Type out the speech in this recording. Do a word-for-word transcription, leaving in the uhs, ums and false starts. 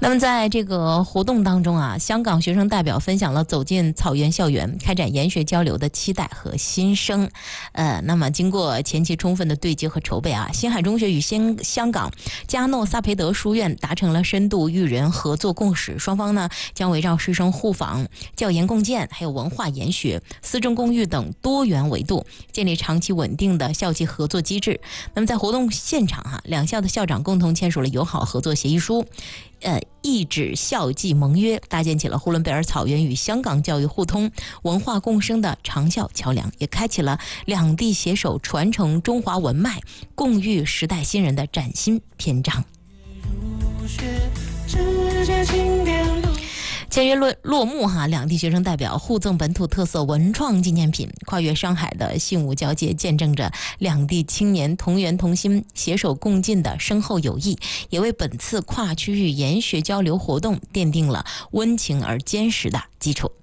那么在这个活动当中啊，香港学生代表分享了走进草原校园、开展研学交流的期待和心声。呃，那么经过前期充分的对接和筹备啊，新海中学与新香港加诺萨培德书院达成了深度育人合作共识，双方呢将围绕师生互访、教研共建、还有文化研学、师生公寓等多元维度，建立长期稳定的校际合作机制。那么在活动现场哈、啊，两校的校长共同签署了友好合作协议书。呃，意指校际盟约，搭建起了呼伦贝尔草原与香港教育互通、文化共生的长效桥梁，也开启了两地携手传承中华文脉、共育时代新人的崭新篇章。签约落落幕哈，两地学生代表互赠本土特色文创纪念品，跨越山海的信物交接，见证着两地青年同源同心、携手共进的深厚友谊，也为本次跨区域研学交流活动奠定了温情而坚实的基础。